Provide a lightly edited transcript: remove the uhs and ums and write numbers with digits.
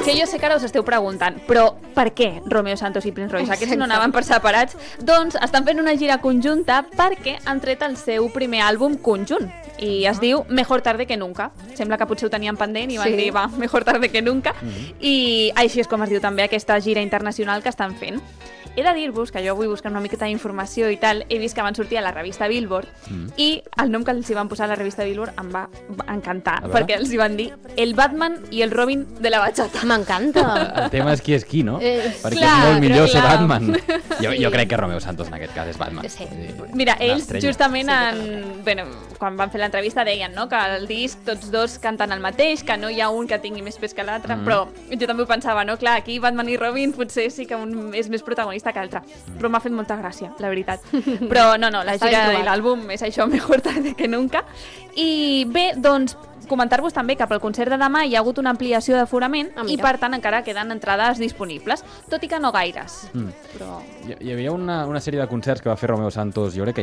que jo sé que ara us esteu preguntant, però per què Romeo Santos i Prince Royce? Aquests no anaven per separats? Doncs estan fent una gira conjunta perquè han tret el seu primer àlbum conjunt i es diu Mejor tarde que nunca. Sembla que potser ho tenien pendent i van dir, va, mejor tarde que nunca. I així és com es diu també aquesta gira internacional que estan fent. He de dir-vos que jo vull buscar una miqueta d'informació i tal, he vist que van sortir a la revista Billboard i el nom que els hi van posar a la revista Billboard em va encantar, perquè els hi van dir el Batman i el Robin de la bachata. M'encanta. El tema és qui és qui, no? Perquè clar, és molt millor però ser clar. Batman. Jo crec que Romeo Santos en aquest cas és Batman. Sí. Mira, ells L'estrella. justament bueno, quan van fer l'entrevista deien, no?, que el disc tots dos canten el mateix, que no hi ha un que tingui més pes que l'altre, però jo també ho pensava, no? Clar, aquí Batman i Robin potser sí que un és més protagonista que l'altre, però m'ha fet molta gràcia, la veritat. Però no, la Està gira ben i trobat. l'àlbum és això, mejor tarde que nunca. I bé, doncs, comentar-vos també que pel concert de demà hi ha hagut una ampliació d'aforament i mira. per tant encara queden entrades disponibles, tot i que no gaires. Però... Hi havia una sèrie de concerts que va fer Romeo Santos, jo crec que